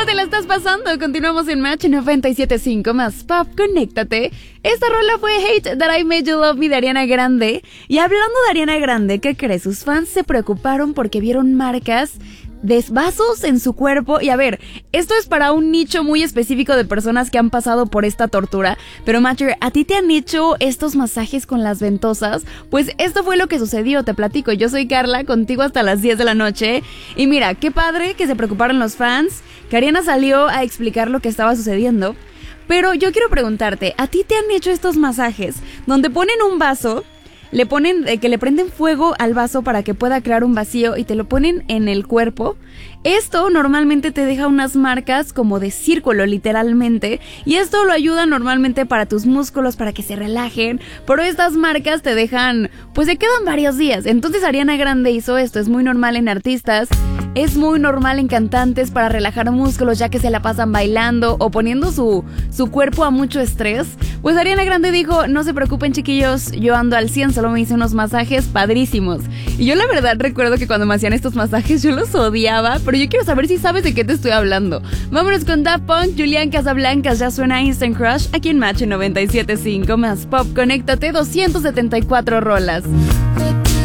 ¿Cómo te la estás pasando? Continuamos en Match 97.5 más Pop, conéctate. Esta rola fue Hate That I Made You Love Me de Ariana Grande. Y hablando de Ariana Grande, ¿qué crees? Sus fans se preocuparon porque vieron marcas de vasos en su cuerpo. Y a ver, esto es para un nicho muy específico de personas que han pasado por esta tortura. Pero Matcher, ¿a ti te han hecho estos masajes con las ventosas? Pues esto fue lo que sucedió, te platico. Yo soy Carla, contigo hasta las 10 de la noche. Y mira, qué padre que se preocuparon los fans, que Ariana salió a explicar lo que estaba sucediendo. Pero yo quiero preguntarte, ¿a ti te han hecho estos masajes donde ponen un vaso, le ponen, que le prenden fuego al vaso para que pueda crear un vacío y te lo ponen en el cuerpo? Esto normalmente te deja unas marcas como de círculo, literalmente, y esto lo ayuda normalmente para tus músculos, para que se relajen, pero estas marcas te dejan, pues se quedan varios días. Entonces Ariana Grande hizo esto, es muy normal en artistas, es muy normal en cantantes para relajar músculos ya que se la pasan bailando o poniendo su cuerpo a mucho estrés. Pues Ariana Grande dijo, no se preocupen chiquillos, yo ando al 100, solo me hice unos masajes padrísimos. Y yo la verdad recuerdo que cuando me hacían estos masajes yo los odiaba, pero yo quiero saber si sabes de qué te estoy hablando. Vámonos con Daft Punk, Julián Casablancas, ya suena Instant Crush aquí en Match 97.5 más Pop, conéctate, 274 rolas.